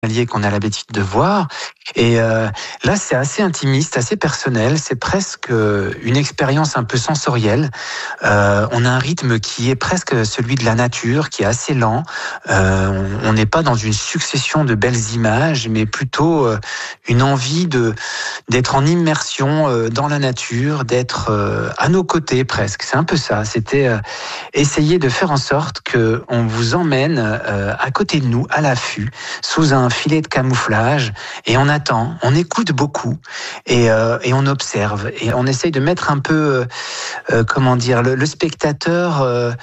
qu'on a l'habitude de voir. Et là, c'est assez intimiste, assez personnel. C'est presque une expérience un peu sensorielle. On a un rythme qui est presque celui de la nature, qui est assez lent. On n'est pas dans une succession de belles images, mais plutôt une envie d'être en immersion dans la nature, d'être à nos côtés presque. C'est un peu ça. C'était essayer de faire en sorte que on vous emmène à côté de nous, à l'affût, sous un filet de camouflage, et on attend, on écoute beaucoup, et on observe, et on essaye de mettre un peu, le spectateur,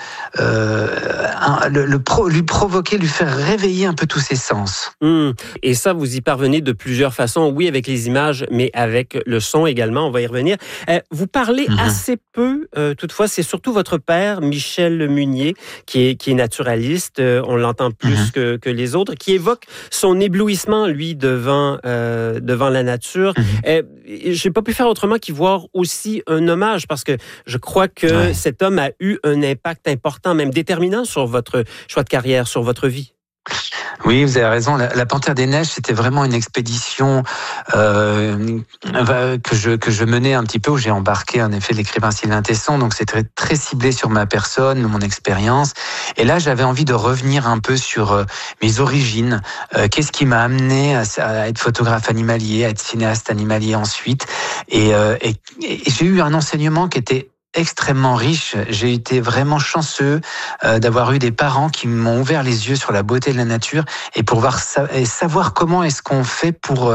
lui provoquer, lui faire réveiller un peu tous ses sens. Et ça, vous y parvenez de plusieurs façons, oui, avec les images, mais avec le son également, on va y revenir. Vous parlez assez peu, toutefois, c'est surtout votre père, Michel Munier, qui est naturaliste, on l'entend plus que les autres, qui évoque son éblouissement, lui, devant la nature. J'ai pas pu faire autrement qu'y voir aussi un hommage, parce que je crois que cet homme a eu un impact important, même déterminant sur votre choix de carrière, sur votre vie. Oui, vous avez raison. La Panthère des Neiges, c'était vraiment une expédition que je menais un petit peu, où j'ai embarqué en effet l'écrivain Sylvain Tesson. Donc c'était très ciblé sur ma personne, mon expérience. Et là, j'avais envie de revenir un peu sur mes origines. Qu'est-ce qui m'a amené à être photographe animalier, à être cinéaste animalier ensuite. Et j'ai eu un enseignement qui était extrêmement riche. J'ai été vraiment chanceux d'avoir eu des parents qui m'ont ouvert les yeux sur la beauté de la nature, et pour savoir comment est-ce qu'on fait pour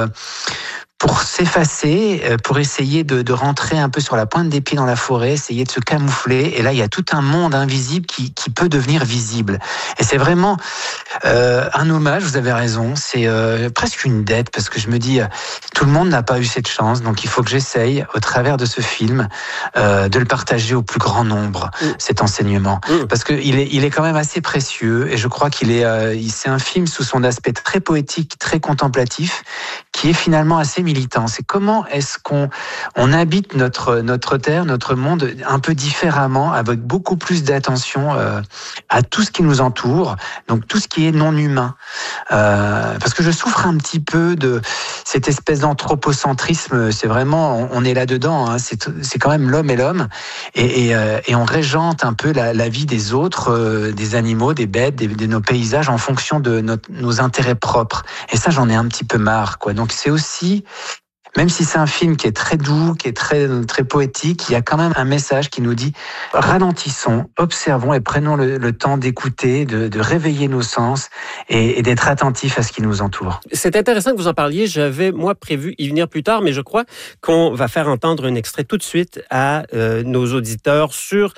s'effacer, pour essayer de rentrer un peu sur la pointe des pieds dans la forêt, essayer de se camoufler. Et là, il y a tout un monde invisible qui peut devenir visible. Et c'est vraiment un hommage, vous avez raison. C'est presque une dette, parce que je me dis, tout le monde n'a pas eu cette chance, donc il faut que j'essaye, au travers de ce film, de le partager au plus grand nombre, cet enseignement. Parce qu'il est quand même assez précieux, et je crois c'est un film sous son aspect très poétique, très contemplatif, qui est finalement assez militant. C'est comment est-ce qu'on habite notre terre, notre monde un peu différemment, avec beaucoup plus d'attention à tout ce qui nous entoure, donc tout ce qui est non humain. Parce que je souffre un petit peu de cette espèce d'anthropocentrisme. C'est vraiment, on est là-dedans, hein. C'est quand même l'homme et l'homme, et on régente un peu la vie des autres, des animaux, des bêtes, de nos paysages, en fonction de nos intérêts propres. Et ça, j'en ai un petit peu marre, quoi. Donc c'est aussi, même si c'est un film qui est très doux, qui est très, très poétique, il y a quand même un message qui nous dit « Ralentissons, observons et prenons le temps d'écouter, de réveiller nos sens et d'être attentifs à ce qui nous entoure. » C'est intéressant que vous en parliez. J'avais, moi, prévu y venir plus tard, mais je crois qu'on va faire entendre un extrait tout de suite à nos auditeurs sur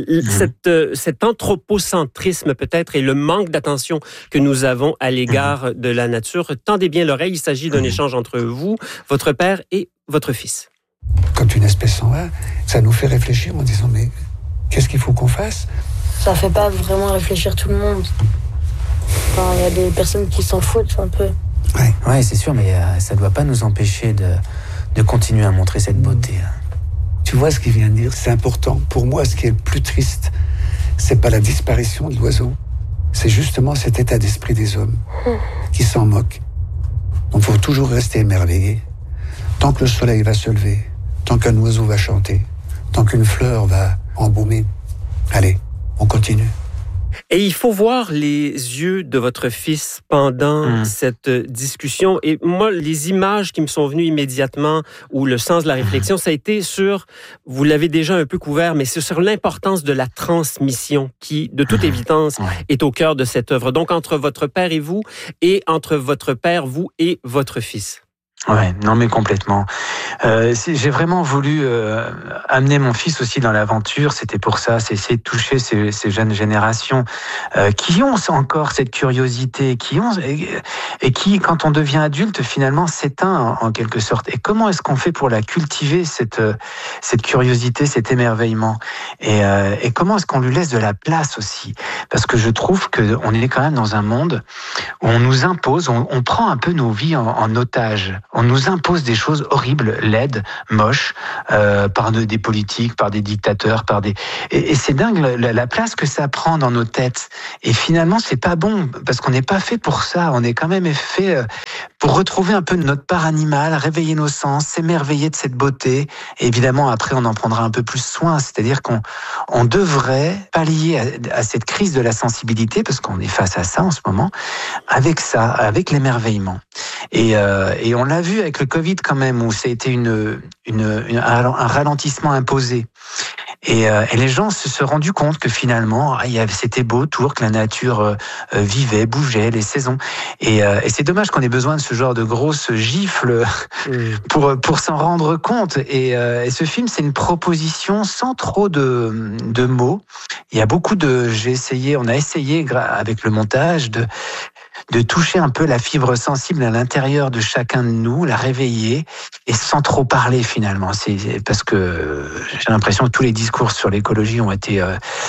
cet anthropocentrisme peut-être, et le manque d'attention que nous avons à l'égard de la nature. Tendez bien l'oreille, il s'agit d'un échange entre vous, votre père et votre fils. Quand une espèce s'en va, ça nous fait réfléchir en disant, mais qu'est-ce qu'il faut qu'on fasse ? Ça fait pas vraiment réfléchir tout le monde. Enfin, y a des personnes qui s'en foutent un peu. Ouais, c'est sûr, mais ça doit pas nous empêcher de continuer à montrer cette beauté. Tu vois ce qu'il vient de dire, c'est important. Pour moi, ce qui est le plus triste, c'est pas la disparition de l'oiseau, c'est justement cet état d'esprit des hommes qui s'en moquent. Donc il faut toujours rester émerveillé. Tant que le soleil va se lever, tant qu'un oiseau va chanter, tant qu'une fleur va embaumer, allez, on continue. Et il faut voir les yeux de votre fils pendant cette discussion. Et moi, les images qui me sont venues immédiatement, ou le sens de la réflexion, ça a été sur, vous l'avez déjà un peu couvert, mais c'est sur l'importance de la transmission qui, de toute évidence, est au cœur de cette œuvre. Donc, entre votre père et vous, et entre votre père, vous et votre fils. Ouais, non mais complètement. J'ai vraiment voulu amener mon fils aussi dans l'aventure. C'était pour ça, c'est essayer de toucher ces jeunes générations qui ont encore cette curiosité, et qui, quand on devient adulte, finalement s'éteint en quelque sorte. Et comment est-ce qu'on fait pour la cultiver, cette curiosité, cet émerveillement, et comment est-ce qu'on lui laisse de la place aussi? Parce que je trouve que on est quand même dans un monde où on nous impose, on prend un peu nos vies en otage. On nous impose des choses horribles, laides, moches, par des politiques, par des dictateurs, et c'est dingue la place que ça prend dans nos têtes. Et finalement, c'est pas bon parce qu'on n'est pas fait pour ça. On est quand même fait pour retrouver un peu notre part animale, réveiller nos sens, s'émerveiller de cette beauté. Et évidemment, après, on en prendra un peu plus soin. C'est-à-dire qu'on devrait pallier à cette crise de la sensibilité, parce qu'on est face à ça en ce moment, avec ça, avec l'émerveillement. Et on l'a vu avec le Covid quand même, où ça a été un ralentissement imposé. Et les gens se sont rendus compte que finalement, c'était beau autour, que la nature vivait, bougeait, les saisons. Et c'est dommage qu'on ait besoin de ce genre de grosses gifles pour s'en rendre compte. Et ce film, c'est une proposition sans trop de mots. Il y a beaucoup on a essayé avec le montage de toucher un peu la fibre sensible à l'intérieur de chacun de nous, la réveiller, et sans trop parler finalement. C'est parce que j'ai l'impression que tous les discours sur l'écologie ont été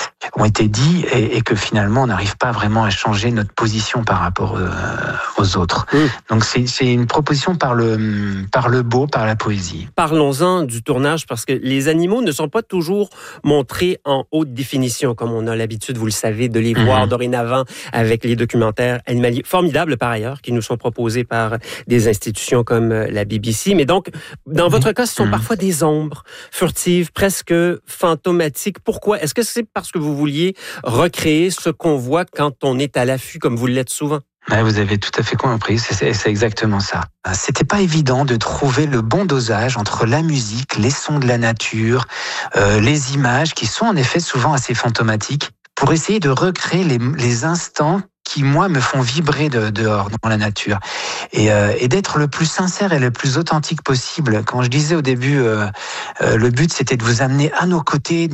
dits, et que finalement on n'arrive pas vraiment à changer notre position par rapport aux autres. Donc c'est une proposition par le beau, par la poésie. Parlons-en du tournage, parce que les animaux ne sont pas toujours montrés en haute définition, comme on a l'habitude, vous le savez, de les voir dorénavant avec les documentaires animaliers, formidables par ailleurs, qui nous sont proposés par des institutions comme la BBC. Mais donc, dans votre cas, ce sont parfois des ombres furtives, presque fantomatiques. Pourquoi? Est-ce que c'est parce que vous vouliez recréer ce qu'on voit quand on est à l'affût, comme vous l'êtes souvent? Ouais, vous avez tout à fait compris, c'est exactement ça. C'était pas évident de trouver le bon dosage entre la musique, les sons de la nature, les images qui sont en effet souvent assez fantomatiques, pour essayer de recréer les instants qui, moi, me font vibrer dehors, dans la nature. Et d'être le plus sincère et le plus authentique possible. Quand je disais au début, le but, c'était de vous amener à nos côtés,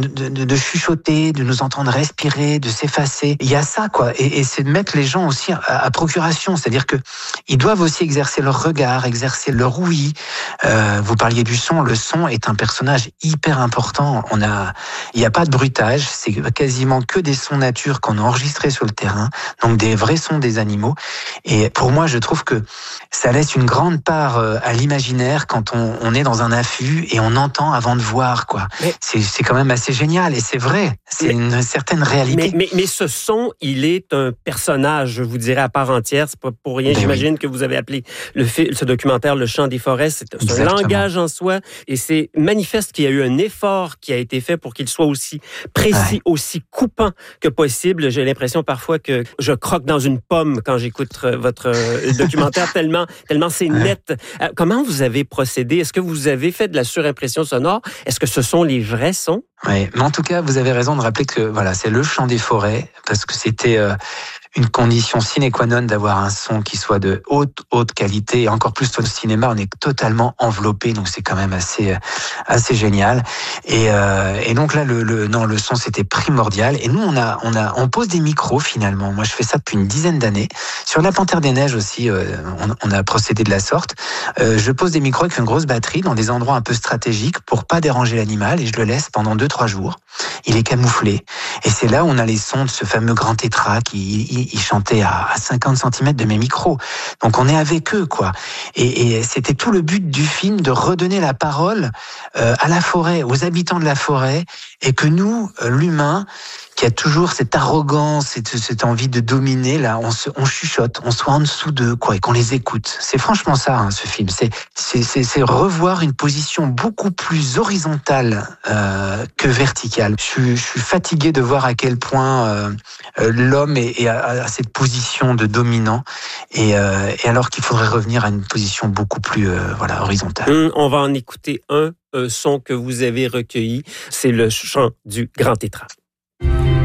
de chuchoter, de nous entendre respirer, de s'effacer. Il y a ça, quoi. Et c'est de mettre les gens aussi à procuration. C'est-à-dire que ils doivent aussi exercer leur regard, exercer leur ouïe. Vous parliez du son. Le son est un personnage hyper important. Il n'y a pas de bruitage. C'est quasiment que des sons nature qu'on a enregistrés sur le terrain. Donc des vrais sons des animaux. Et pour moi, je trouve que ça laisse une grande part à l'imaginaire quand on est dans un affût et on entend avant de voir, quoi. C'est quand même assez génial, et c'est vrai. C'est une certaine réalité. Mais ce son, il est un personnage, je vous dirais, à part entière. C'est pas pour rien, j'imagine, que vous avez appelé ce documentaire Le Chant des forêts. C'est un langage en soi, et c'est manifeste qu'il y a eu un effort qui a été fait pour qu'il soit aussi précis, aussi coupant que possible. J'ai l'impression parfois que je croque dans une pomme quand j'écoute votre documentaire, tellement c'est net. Comment vous avez procédé? Est-ce que vous avez fait de la surimpression sonore? Est-ce que ce sont les vrais sons? Oui, mais en tout cas, vous avez raison de rappeler que voilà, c'est le chant des forêts, parce que c'était une condition sine qua non d'avoir un son qui soit de haute qualité, et encore plus au cinéma, on est totalement enveloppé, donc c'est quand même assez génial. Et donc là, le son, c'était primordial. Et nous, on pose des micros finalement. Moi, je fais ça depuis une dizaine d'années. Sur La Panthère des Neiges aussi, on a procédé de la sorte. Je pose des micros avec une grosse batterie dans des endroits un peu stratégiques pour pas déranger l'animal, et je le laisse pendant 2-3 jours. Il est camouflé. Et c'est là où on a les sons de ce fameux grand tétra qui chantait à 50 cm de mes micros. Donc on est avec eux, quoi. Et c'était tout le but du film, de redonner la parole à la forêt, aux habitants de la forêt, et que nous, l'humain, qui a toujours cette arrogance et cette envie de dominer, là, on chuchote, on soit en dessous d'eux, quoi, et qu'on les écoute. C'est franchement ça, hein, ce film. C'est revoir une position beaucoup plus horizontale que verticale. Je suis fatigué de voir à quel point l'homme est à cette position de dominant, et alors qu'il faudrait revenir à une position beaucoup plus horizontale. On va en écouter un son que vous avez recueilli. C'est le chant du grand tétra.